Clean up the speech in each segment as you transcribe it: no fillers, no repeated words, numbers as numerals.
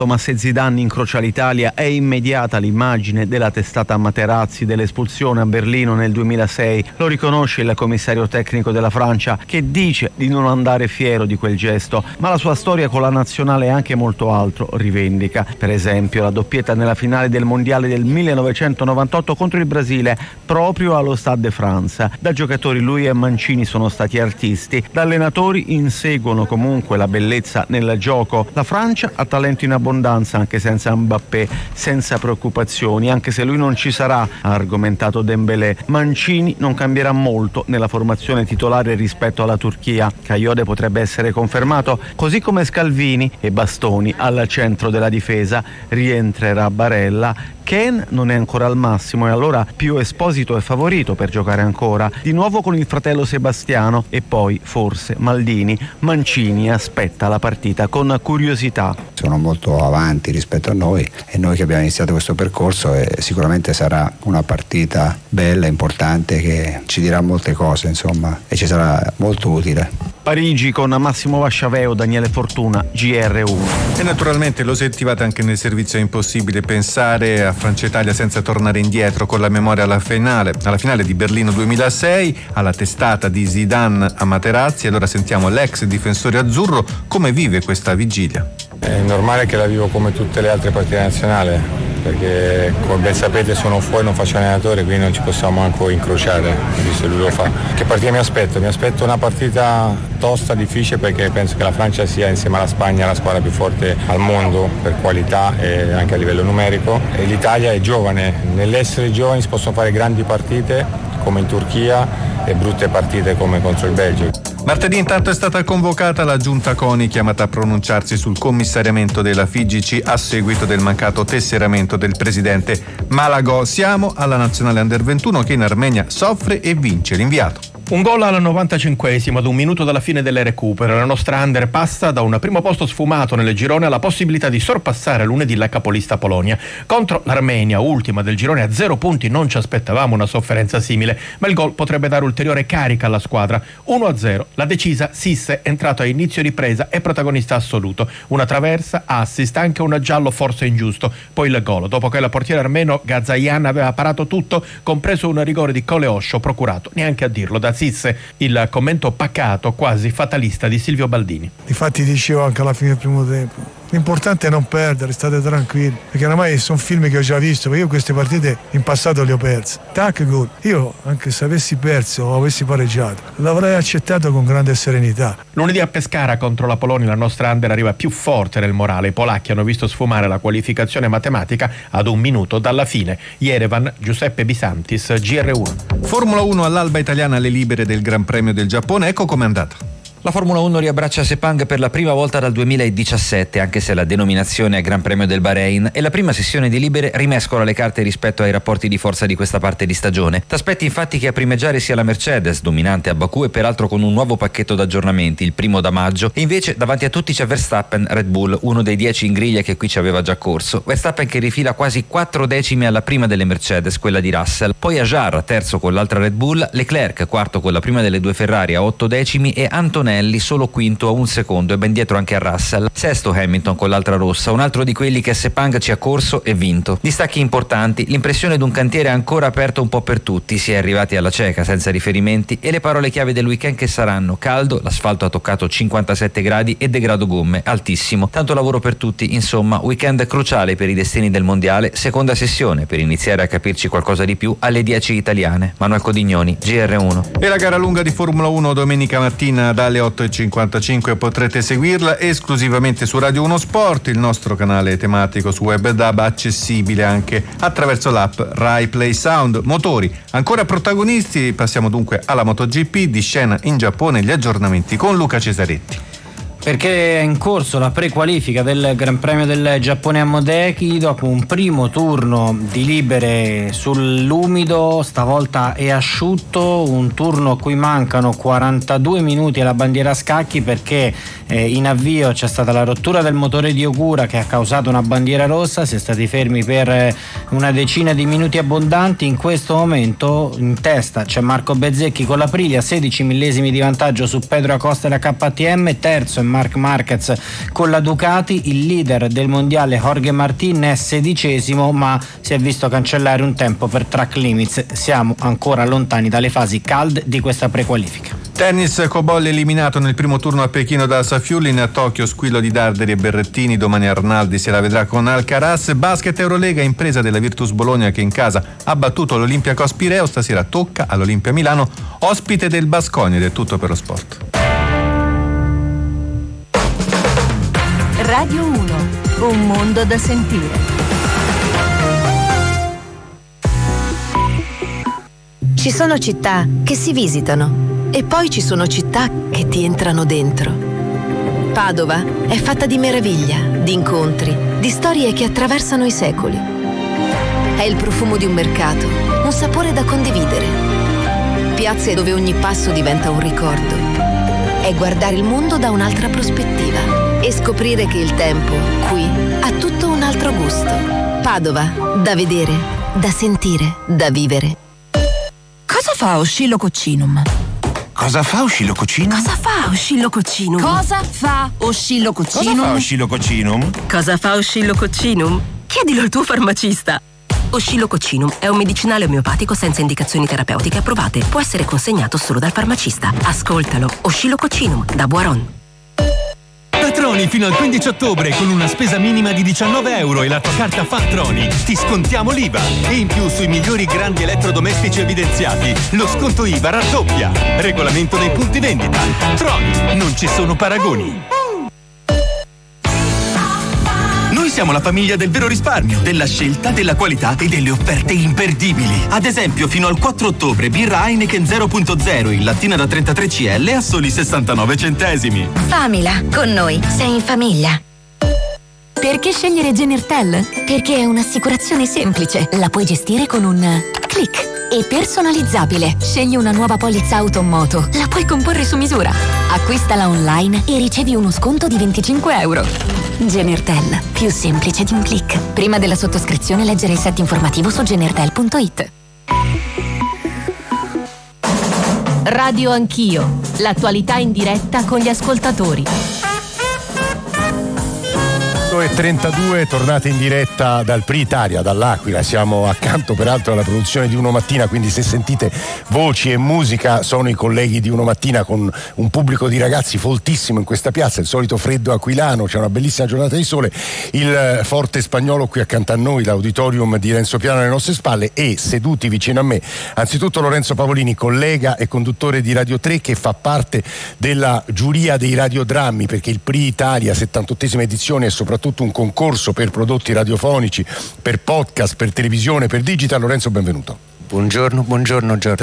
Thomas Zidane incrocia l'Italia, è immediata l'immagine della testata Materazzi dell'espulsione a Berlino nel 2006. Lo riconosce il commissario tecnico della Francia, che dice di non andare fiero di quel gesto, ma la sua storia con la nazionale è anche molto altro, rivendica. Per esempio la doppietta nella finale del mondiale del 1998 contro il Brasile, proprio allo Stade de France. Da giocatori lui e Mancini sono stati artisti, da allenatori inseguono comunque la bellezza nel gioco. La Francia ha talento in abbondanza anche senza Mbappé, senza preoccupazioni, anche se lui non ci sarà, ha argomentato Dembélé. Mancini non cambierà molto nella formazione titolare rispetto alla Turchia. Kayode potrebbe essere confermato, così come Scalvini e Bastoni al centro della difesa. Rientrerà Barella. Ken non è ancora al massimo e allora Pio Esposito è favorito per giocare ancora, di nuovo con il fratello Sebastiano e poi forse Maldini. Mancini aspetta la partita con curiosità. Sono molto avanti rispetto a noi e noi che abbiamo iniziato questo percorso, e sicuramente sarà una partita bella, importante, che ci dirà molte cose, insomma, e ci sarà molto utile. Parigi con Massimo Vasciaveo, Daniele Fortuna, GR1. E naturalmente lo sentivate anche nel servizio È impossibile pensare a Francia Italia senza tornare indietro, con la memoria alla finale di Berlino 2006, alla testata di Zidane a Materazzi. Allora sentiamo l'ex difensore azzurro come vive questa vigilia. È normale che la vivo come tutte le altre partite nazionali, perché come ben sapete sono fuori, non faccio allenatore, quindi non ci possiamo anche incrociare, visto che lui lo fa. Che partita mi aspetto? Mi aspetto una partita tosta, difficile, perché penso che la Francia sia, insieme alla Spagna, la squadra più forte al mondo per qualità e anche a livello numerico, e l'Italia è giovane. Nell'essere giovani si possono fare grandi partite come in Turchia e brutte partite come contro il Belgio. Martedì intanto è stata convocata la giunta CONI, chiamata a pronunciarsi sul commissariamento della FIGC a seguito del mancato tesseramento del presidente Malagò. Siamo alla nazionale Under 21 che in Armenia soffre e vince. L'inviato. Un gol al 95esimo, ad un minuto dalla fine del recupero. La nostra Under passa da un primo posto sfumato nel girone alla possibilità di sorpassare lunedì la capolista Polonia. Contro l'Armenia, ultima del girone, a 0 punti non ci aspettavamo una sofferenza simile, ma il gol potrebbe dare ulteriore carica alla squadra. 1-0, la decisa Sisse, entrato a inizio ripresa e protagonista assoluto. Una traversa, assist, anche un giallo forse ingiusto. Poi il gol, dopo che la portiere armeno Gazayan aveva parato tutto, compreso un rigore di Coleoscio procurato, neanche a dirlo, da Sisse. Il commento pacato, quasi fatalista di Silvio Baldini. Infatti dicevo anche alla fine del primo tempo, l'importante è non perdere, state tranquilli, perché oramai sono film che ho già visto, perché io queste partite in passato le ho perse. Tac, gol. Io, anche se avessi perso o avessi pareggiato, l'avrei accettato con grande serenità. Lunedì a Pescara contro la Polonia la nostra Under arriva più forte nel morale. I polacchi hanno visto sfumare la qualificazione matematica ad un minuto dalla fine. Yerevan, Giuseppe Bisantis, GR1. Formula 1 all'alba italiana, le libere del Gran Premio del Giappone. Ecco com'è andata. La Formula 1 riabbraccia Sepang per la prima volta dal 2017, anche se la denominazione è Gran Premio del Bahrain, e la prima sessione di libere rimescola le carte rispetto ai rapporti di forza di questa parte di stagione. T'aspetti infatti che a primeggiare sia la Mercedes, dominante a Baku e peraltro con un nuovo pacchetto d'aggiornamenti, il primo da maggio, e invece davanti a tutti c'è Verstappen, Red Bull, uno dei 10 in griglia che qui ci aveva già corso. Verstappen che rifila quasi 4 decimi alla prima delle Mercedes, quella di Russell, poi Ajar, terzo con l'altra Red Bull, Leclerc, quarto con la prima delle due Ferrari a 8 decimi e Antonelli solo quinto a 1 secondo e ben dietro anche a Russell. Sesto Hamilton con l'altra rossa, un altro di quelli che a Sepang ci ha corso e vinto. Distacchi importanti, l'impressione di un cantiere ancora aperto un po' per tutti, si è arrivati alla cieca senza riferimenti, e le parole chiave del weekend che saranno caldo, l'asfalto ha toccato 57 gradi e degrado gomme altissimo, tanto lavoro per tutti, insomma weekend cruciale per i destini del mondiale, seconda sessione per iniziare a capirci qualcosa di più alle 10 italiane. Manuel Codignoni, GR1. E la gara lunga di Formula 1 domenica mattina dalle 8:55 potrete seguirla esclusivamente su Radio 1 Sport, il nostro canale tematico su web DAB, accessibile anche attraverso l'app Rai Play Sound. Motori ancora protagonisti, passiamo dunque alla MotoGP, di scena in Giappone gli aggiornamenti con Luca Cesaretti. Perché è in corso la prequalifica del Gran Premio del Giappone a Modeki, dopo un primo turno di libere sull'umido, stavolta è asciutto, un turno a cui mancano 42 minuti alla bandiera a scacchi, perché in avvio c'è stata la rottura del motore di Ogura che ha causato una bandiera rossa, si è stati fermi per una decina di minuti abbondanti. In questo momento in testa c'è Marco Bezzecchi con l'Aprilia, 16 millesimi di vantaggio su Pedro Acosta e la KTM, terzo è Marc Marquez con la Ducati. Il leader del mondiale Jorge Martin è 16°, ma si è visto cancellare un tempo per track limits. Siamo ancora lontani dalle fasi calde di questa prequalifica. Tennis, Cobolli eliminato nel primo turno a Pechino da Safiullin. A Tokyo squillo di Darderi e Berrettini, domani Arnaldi se la vedrà con Alcaraz. Basket Eurolega, impresa della Virtus Bologna che in casa ha battuto l'Olympiacos Pireo, stasera tocca all'Olimpia Milano, ospite del Baskonia. Ed è tutto per lo sport. Radio 1, un mondo da sentire. Ci sono città che si visitano e poi ci sono città che ti entrano dentro. Padova è fatta di meraviglia, di incontri, di storie che attraversano i secoli. È il profumo di un mercato, un sapore da condividere. Piazze dove ogni passo diventa un ricordo. È guardare il mondo da un'altra prospettiva e scoprire che il tempo qui ha tutto un altro gusto. Padova, da vedere, da sentire, da vivere. Cosa fa Oscillococcinum? Cosa fa Oscillococcinum? Cosa fa Oscillococcinum? Cosa fa Oscillococcinum? Cosa fa Oscillococcinum? Cosa fa Oscillococcinum? Chiedilo al tuo farmacista. Oscillococcinum è un medicinale omeopatico senza indicazioni terapeutiche approvate. Può essere consegnato solo dal farmacista. Ascoltalo. Oscillococcinum da Boiron. Troni fino al 15 ottobre con una spesa minima di €19 e la tua carta Troni. Ti scontiamo l'IVA e in più sui migliori grandi elettrodomestici evidenziati lo sconto IVA raddoppia. Regolamento nei punti vendita. Troni, non ci sono paragoni. Noi siamo la famiglia del vero risparmio, della scelta, della qualità e delle offerte imperdibili. Ad esempio, fino al 4 ottobre, birra Heineken 0.0 in lattina da 33 CL a soli 69 centesimi. Famila, con noi sei in famiglia. Perché scegliere Genertel? Perché è un'assicurazione semplice, la puoi gestire con un click. E personalizzabile. Scegli una nuova polizza auto o moto, la puoi comporre su misura. Acquistala online e ricevi uno sconto di €25. Genertel, più semplice di un click. Prima della sottoscrizione leggere il set informativo su genertel.it. Radio Anch'io, l'attualità in diretta con gli ascoltatori. 8:32, tornate in diretta dal Pri Italia, dall'Aquila. Siamo accanto peraltro alla produzione di Uno Mattina, quindi se sentite voci e musica sono i colleghi di Uno Mattina, con un pubblico di ragazzi foltissimo in questa piazza, il solito freddo aquilano, c'è una bellissima giornata di sole, il Forte Spagnolo qui accanto a noi, l'auditorium di Renzo Piano alle nostre spalle e seduti vicino a me anzitutto Lorenzo Pavolini, collega e conduttore di Radio 3 che fa parte della giuria dei radiodrammi, perché il Pri Italia 78esima edizione è soprattutto un concorso per prodotti radiofonici, per podcast, per televisione, per digital. Lorenzo, benvenuto. Buongiorno Giorgio.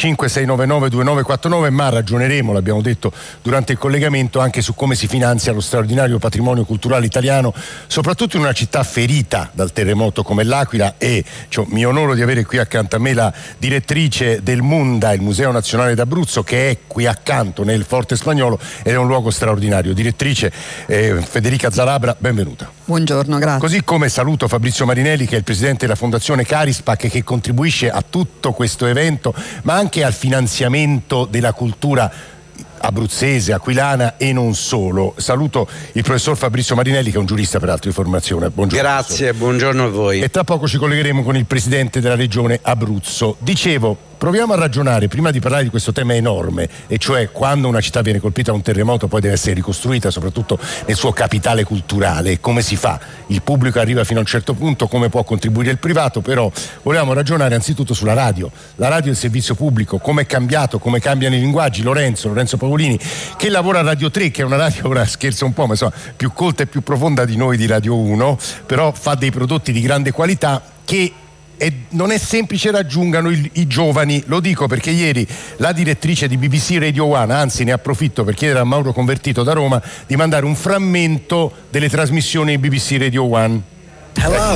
335-699-2949, ma ragioneremo, l'abbiamo detto durante il collegamento, anche su come si finanzia lo straordinario patrimonio culturale italiano, soprattutto in una città ferita dal terremoto come l'Aquila, e mi onoro di avere qui accanto a me la direttrice del Munda, il Museo Nazionale d'Abruzzo, che è qui accanto nel Forte Spagnolo ed è un luogo straordinario. Direttrice Federica Zalabra, benvenuta. Buongiorno, grazie. Così come saluto Fabrizio Marinelli, che è il presidente della Fondazione Carispac e che contribuisce a tutto questo evento, ma anche al finanziamento della cultura abruzzese, aquilana e non solo. Saluto il professor Fabrizio Marinelli, che è un giurista peraltro di formazione. Buongiorno. Grazie, professore. buongiorno a voi. E tra poco ci collegheremo con il presidente della regione Abruzzo. Dicevo, proviamo a ragionare, prima di parlare di questo tema enorme, e cioè quando una città viene colpita da un terremoto poi deve essere ricostruita, soprattutto nel suo capitale culturale. Come si fa? Il pubblico arriva fino a un certo punto, come può contribuire il privato, però volevamo ragionare anzitutto sulla radio. La radio è il servizio pubblico, come è cambiato, come cambiano i linguaggi. Lorenzo Pavolini, che lavora a Radio 3, che è una radio, ora scherzo un po', ma insomma più colta e più profonda di noi di Radio 1, però fa dei prodotti di grande qualità che non è semplice raggiungano i giovani. Lo dico perché ieri la direttrice di BBC Radio 1, anzi ne approfitto per chiedere a Mauro Convertito da Roma di mandare un frammento delle trasmissioni di BBC Radio 1. Hello.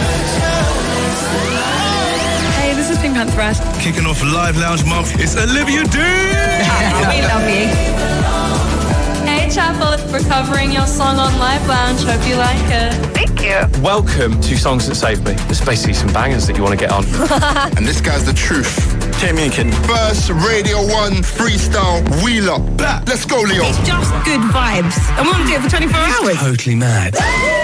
Hey, this is Pink Panther. Kicking off Live Lounge Month, it's Olivia D! We love you. Hey Chapel, we're covering your song on Live Lounge, hope you like it. Thank you. Welcome to Songs That Saved Me. There's basically some bangers that you want to get on. And this guy's the truth. Tim Minkin. First Radio 1 freestyle wheeler. Let's go, Leo. It's just good vibes. I want to do it for 24 hours. Totally mad.